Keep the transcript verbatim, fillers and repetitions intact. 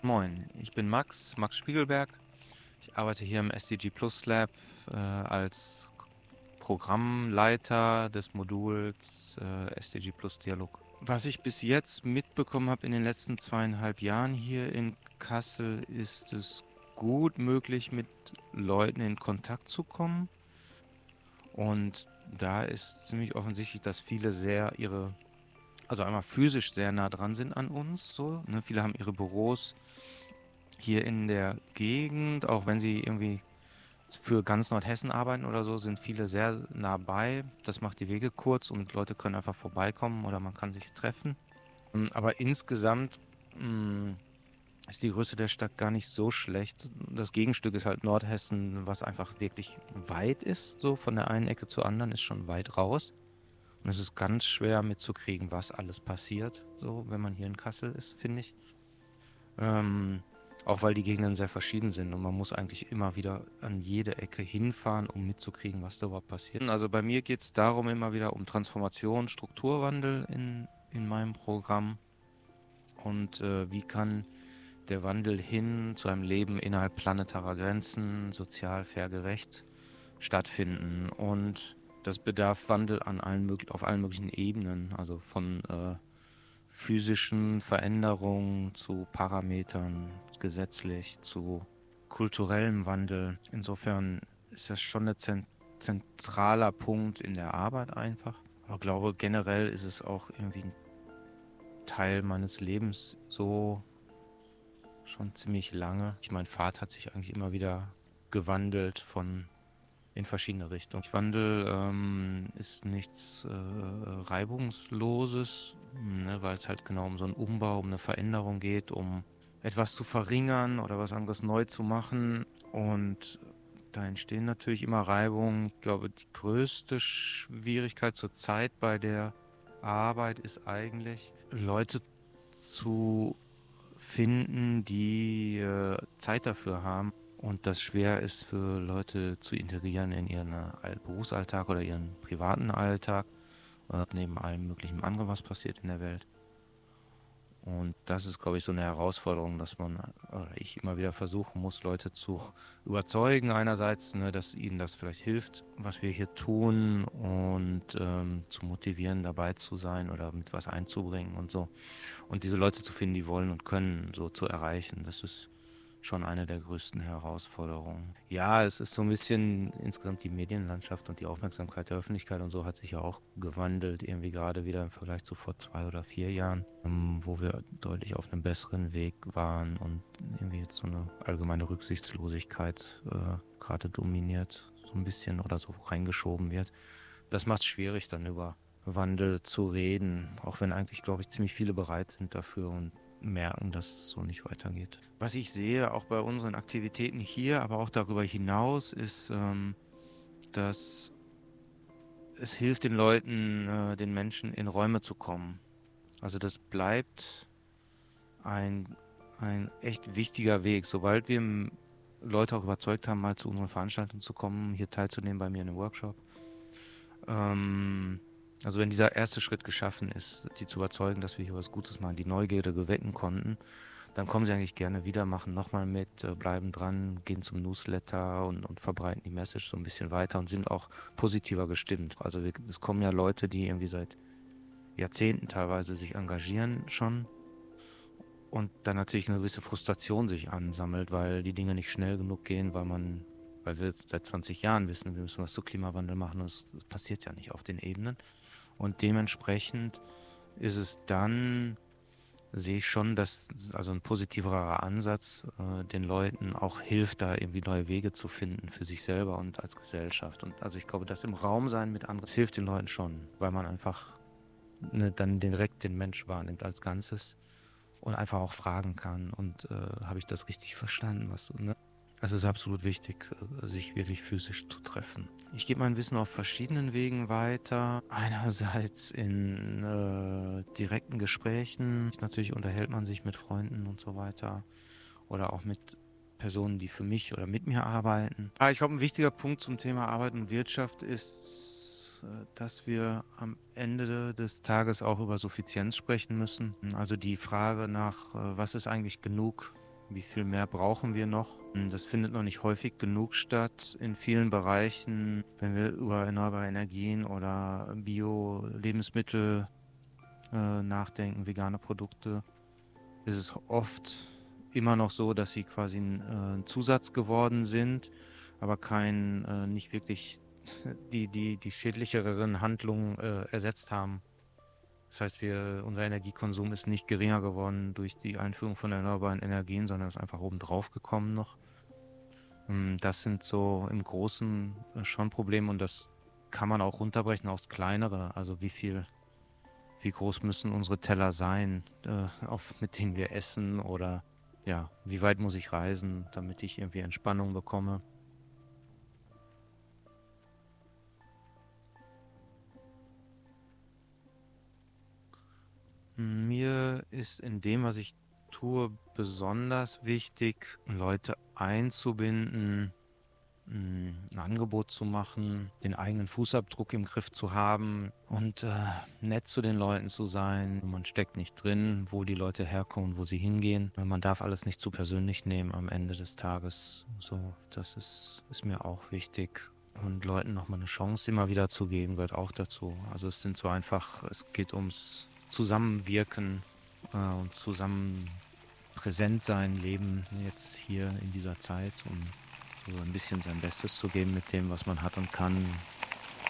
Moin, ich bin Max, Max Spiegelberg. Ich arbeite hier im S D G Plus Lab äh, als Programmleiter des Moduls äh, S D G Plus Dialog. Was ich bis jetzt mitbekommen habe in den letzten zweieinhalb Jahren hier in Kassel, ist es gut möglich, mit Leuten in Kontakt zu kommen. Und da ist ziemlich offensichtlich, dass viele sehr ihre, also einmal physisch sehr nah dran sind an uns. So, ne? Viele haben ihre Büros hier in der Gegend, auch wenn sie irgendwie für ganz Nordhessen arbeiten oder so, sind viele sehr nah bei. Das macht die Wege kurz und Leute können einfach vorbeikommen oder man kann sich treffen. Ähm, Aber insgesamt mh, ist die Größe der Stadt gar nicht so schlecht. Das Gegenstück ist halt Nordhessen, was einfach wirklich weit ist. So von der einen Ecke zur anderen ist schon weit raus. Und es ist ganz schwer mitzukriegen, was alles passiert, so wenn man hier in Kassel ist, finde ich. Ähm, auch weil die Gegenden sehr verschieden sind und man muss eigentlich immer wieder an jede Ecke hinfahren, um mitzukriegen, was da überhaupt passiert. Also bei mir geht es darum immer wieder um Transformation, Strukturwandel in, in meinem Programm und äh, wie kann der Wandel hin zu einem Leben innerhalb planetarer Grenzen, sozial fair gerecht stattfinden. Und das bedarf Wandel an allen, auf allen möglichen Ebenen, also von äh, physischen Veränderungen zu Parametern, gesetzlich, zu kulturellem Wandel. Insofern ist das schon ein zent- zentraler Punkt in der Arbeit einfach. Aber ich glaube, generell ist es auch irgendwie ein Teil meines Lebens so schon ziemlich lange. Mein Pfad hat sich eigentlich immer wieder gewandelt von in verschiedene Richtungen. Wandel ähm, ist nichts äh, Reibungsloses, ne, weil es halt genau um so einen Umbau, um eine Veränderung geht, um etwas zu verringern oder was anderes neu zu machen. Und da entstehen natürlich immer Reibungen. Ich glaube, die größte Schwierigkeit zurzeit bei der Arbeit ist eigentlich, Leute zu finden, die äh, Zeit dafür haben und das schwer ist für Leute zu integrieren in ihren äh, Berufsalltag oder ihren privaten Alltag, äh, neben allem möglichen anderen, was passiert in der Welt. Und das ist, glaube ich, so eine Herausforderung, dass man, oder ich immer wieder versuchen muss, Leute zu überzeugen einerseits, ne, dass ihnen das vielleicht hilft, was wir hier tun und ähm, zu motivieren, dabei zu sein oder mit was einzubringen und so. Und diese Leute zu finden, die wollen und können, so zu erreichen, das ist schon eine der größten Herausforderungen. Ja, es ist so ein bisschen insgesamt die Medienlandschaft und die Aufmerksamkeit der Öffentlichkeit und so hat sich ja auch gewandelt, irgendwie gerade wieder im Vergleich zu vor zwei oder vier Jahren, ähm, wo wir deutlich auf einem besseren Weg waren und irgendwie jetzt so eine allgemeine Rücksichtslosigkeit äh, gerade dominiert, so ein bisschen oder so reingeschoben wird. Das macht es schwierig, dann über Wandel zu reden, auch wenn eigentlich, glaube ich, ziemlich viele bereit sind dafür und merken, dass es so nicht weitergeht. Was ich sehe, auch bei unseren Aktivitäten hier, aber auch darüber hinaus, ist, ähm, dass es hilft den Leuten, äh, den Menschen in Räume zu kommen. Also das bleibt ein, ein echt wichtiger Weg. Sobald wir m- Leute auch überzeugt haben, mal zu unseren Veranstaltungen zu kommen, hier teilzunehmen bei mir in einem Workshop, ähm, also wenn dieser erste Schritt geschaffen ist, die zu überzeugen, dass wir hier was Gutes machen, die Neugierde gewecken konnten, dann kommen sie eigentlich gerne wieder, machen nochmal mit, äh, bleiben dran, gehen zum Newsletter und, und verbreiten die Message so ein bisschen weiter und sind auch positiver gestimmt. Also wir, es kommen ja Leute, die irgendwie seit Jahrzehnten teilweise sich engagieren schon und dann natürlich eine gewisse Frustration sich ansammelt, weil die Dinge nicht schnell genug gehen, weil man, weil wir seit zwanzig Jahren wissen, wir müssen was zu Klimawandel machen und es passiert ja nicht auf den Ebenen. Und dementsprechend ist es dann, sehe ich schon, dass also ein positiverer Ansatz äh, den Leuten auch hilft, da irgendwie neue Wege zu finden für sich selber und als Gesellschaft. Und also ich glaube, das im Raum sein mit anderen, das hilft den Leuten schon, weil man einfach ne, dann direkt den Mensch wahrnimmt als Ganzes und einfach auch fragen kann. Und äh, habe ich das richtig verstanden, was du, ne? Also es ist absolut wichtig, äh, sich wirklich physisch zu treffen. Ich gebe mein Wissen auf verschiedenen Wegen weiter. Einerseits in äh, direkten Gesprächen. Natürlich unterhält man sich mit Freunden und so weiter. Oder auch mit Personen, die für mich oder mit mir arbeiten. Aber ich glaube, ein wichtiger Punkt zum Thema Arbeit und Wirtschaft ist, äh, dass wir am Ende des Tages auch über Suffizienz sprechen müssen. Also die Frage nach, äh, was ist eigentlich genug? Wie viel mehr brauchen wir noch? Hm, Das findet noch nicht häufig genug statt in vielen Bereichen. Wenn wir über erneuerbare Energien oder Bio-Lebensmittel äh, nachdenken, vegane Produkte, ist es oft immer noch so, dass sie quasi ein, äh, ein Zusatz geworden sind, aber kein, äh, nicht wirklich die, die, die schädlicheren Handlungen äh, ersetzt haben. Das heißt, wir, unser Energiekonsum ist nicht geringer geworden durch die Einführung von erneuerbaren Energien, sondern ist einfach obendrauf gekommen noch. Mm, Das sind so im Großen äh, schon Probleme, und das kann man auch runterbrechen aufs Kleinere. Also wie viel, wie groß müssen unsere Teller sein, äh, auf, mit denen wir essen, oder ja, wie weit muss ich reisen, damit ich irgendwie Entspannung bekomme. Mir ist in dem, was ich tue, besonders wichtig, Leute einzubinden, mh, ein Angebot zu machen, den eigenen Fußabdruck im Griff zu haben und äh, nett zu den Leuten zu sein. Man steckt nicht drin, wo die Leute herkommen, wo sie hingehen. Man darf alles nicht zu persönlich nehmen am Ende des Tages. So, das ist, ist mir auch wichtig. Und Leuten nochmal eine Chance immer wieder zu geben, gehört auch dazu. Also es sind so einfach, es geht ums Zusammenwirken äh, und zusammen präsent sein, leben jetzt hier in dieser Zeit, um so ein bisschen sein Bestes zu geben mit dem, was man hat und kann.